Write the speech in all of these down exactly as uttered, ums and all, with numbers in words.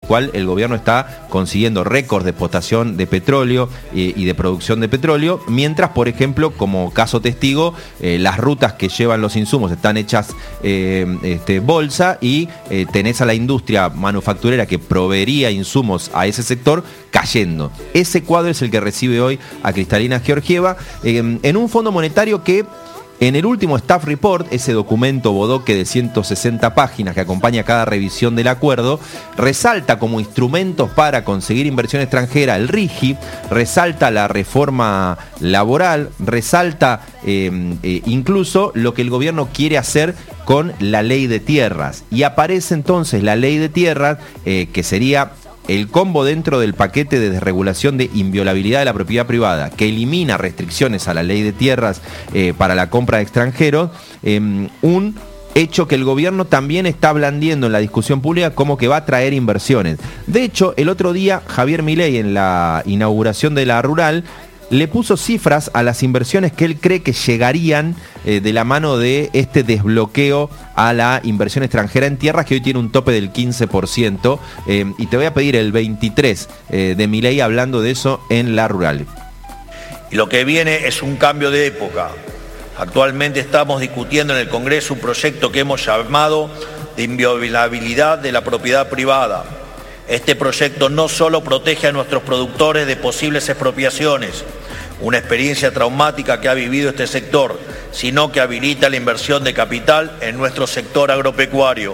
cual el gobierno está consiguiendo récords de exportación de petróleo eh, y de producción de petróleo, mientras, por ejemplo, como caso testigo, eh, las rutas que llevan los insumos están hechas eh, este, bolsa y eh, tenés a la industria manufacturera que proveería insumos a ese sector cayendo. Ese cuadro es el que recibe hoy a Kristalina Georgieva eh, en un Fondo Monetario que en el último Staff Report, ese documento bodoque de ciento sesenta páginas que acompaña cada revisión del acuerdo, resalta como instrumentos para conseguir inversión extranjera el R I G I, resalta la reforma laboral, resalta eh, eh, incluso lo que el gobierno quiere hacer con la ley de tierras. Y aparece entonces la ley de tierras, eh, que sería el combo dentro del paquete de desregulación de inviolabilidad de la propiedad privada, que elimina restricciones a la ley de tierras eh, para la compra de extranjeros, eh, un hecho que el gobierno también está blandiendo en la discusión pública como que va a traer inversiones. De hecho, el otro día Javier Milei, en la inauguración de la rural, le puso cifras a las inversiones que él cree que llegarían eh, de la mano de este desbloqueo a la inversión extranjera en tierras, que hoy tiene un tope del quince por ciento. Eh, y te voy a pedir el veintitrés eh, de Milei hablando de eso en la rural. Y lo que viene es un cambio de época. Actualmente estamos discutiendo en el Congreso un proyecto que hemos llamado de inviolabilidad de la propiedad privada. Este proyecto no solo protege a nuestros productores de posibles expropiaciones, una experiencia traumática que ha vivido este sector, sino que habilita la inversión de capital en nuestro sector agropecuario.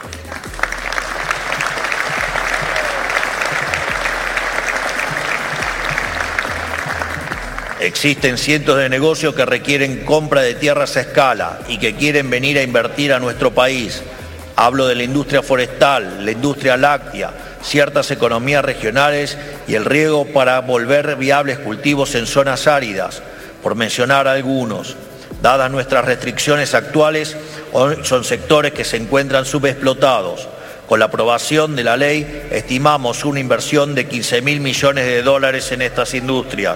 Existen cientos de negocios que requieren compra de tierras a escala y que quieren venir a invertir a nuestro país. Hablo de la industria forestal, la industria láctea, ciertas economías regionales y el riego para volver viables cultivos en zonas áridas, por mencionar algunos. Dadas nuestras restricciones actuales, son sectores que se encuentran subexplotados. Con la aprobación de la ley, estimamos una inversión de quince mil millones de dólares en estas industrias.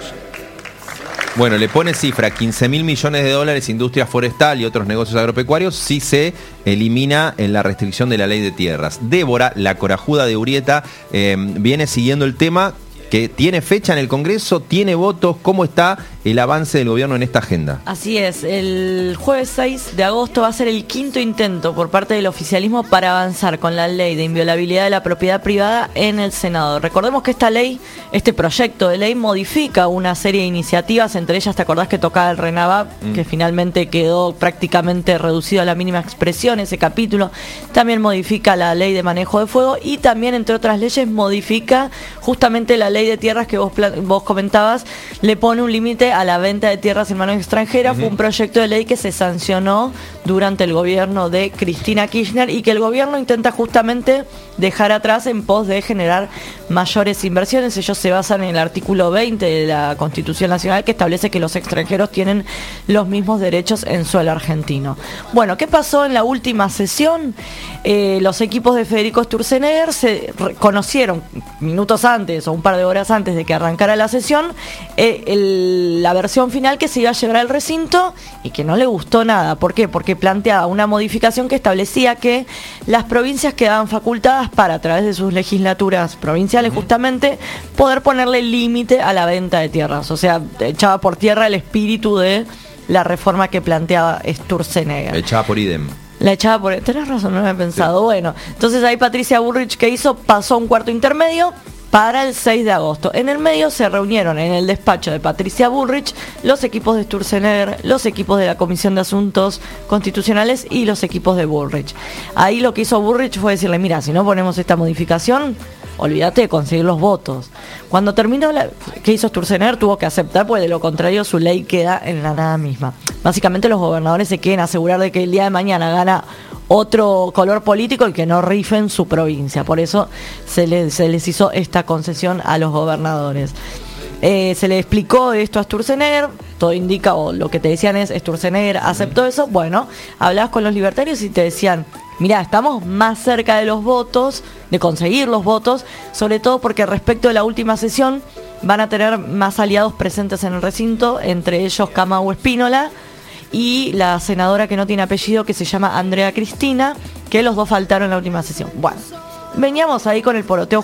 Bueno, le pone cifra, quince mil millones de dólares, industria forestal y otros negocios agropecuarios, si se elimina en la restricción de la ley de tierras. Débora, la corajuda de Urieta, eh, viene siguiendo el tema, que tiene fecha en el Congreso, tiene votos. ¿Cómo está el avance del gobierno en esta agenda? Así es, el jueves seis de agosto va a ser el quinto intento por parte del oficialismo para avanzar con la ley de inviolabilidad de la propiedad privada en el Senado. Recordemos que esta ley, este proyecto de ley modifica una serie de iniciativas, entre ellas, ¿te acordás que tocaba el RENAVAP, mm. que finalmente quedó prácticamente reducido a la mínima expresión ese capítulo? También modifica la ley de manejo de fuego y también, entre otras leyes, modifica justamente la ley de tierras que vos, vos comentabas, le pone un límite a la venta de tierras en manos extranjeras. Uh-huh. Fue un proyecto de ley que se sancionó durante el gobierno de Cristina Kirchner y que el gobierno intenta justamente dejar atrás en pos de generar mayores inversiones. Ellos se basan en el artículo veinte de la Constitución Nacional, que establece que los extranjeros tienen los mismos derechos en suelo argentino. Bueno, ¿qué pasó en la última sesión? Eh, los equipos de Federico Sturzenegger se conocieron minutos antes o un par de horas antes de que arrancara la sesión eh, el, la versión final que se iba a llevar al recinto y que no le gustó nada. ¿Por qué? Porque planteaba una modificación que establecía que las provincias quedaban facultadas para, a través de sus legislaturas provinciales, uh-huh. justamente, poder ponerle límite a la venta de tierras. O sea, echaba por tierra el espíritu de la reforma que planteaba Sturzenegger. Echaba por idem. La echaba por... Tenés razón, no lo había pensado. Sí. Bueno, entonces ahí Patricia Bullrich, ¿qué hizo? Pasó a un cuarto intermedio para el seis de agosto. En el medio se reunieron en el despacho de Patricia Bullrich los equipos de Sturzenegger, los equipos de la Comisión de Asuntos Constitucionales y los equipos de Bullrich. Ahí lo que hizo Bullrich fue decirle, mira, si no ponemos esta modificación, olvídate de conseguir los votos. Cuando terminó, la, ¿qué hizo Sturzenegger? Tuvo que aceptar, porque de lo contrario su ley queda en la nada misma. Básicamente los gobernadores se quieren asegurar de que el día de mañana gana otro color político y que no rifen su provincia. Por eso se les, se les hizo esta concesión a los gobernadores. Eh, se le explicó esto a Sturzenegger, todo indica, o lo que te decían es, Sturzenegger aceptó eso. Bueno, hablabas con los libertarios y te decían, mirá, estamos más cerca de los votos, de conseguir los votos, sobre todo porque respecto de la última sesión van a tener más aliados presentes en el recinto, entre ellos Camau Espínola y la senadora que no tiene apellido, que se llama Andrea Cristina, que los dos faltaron en la última sesión. Bueno, veníamos ahí con el poroteo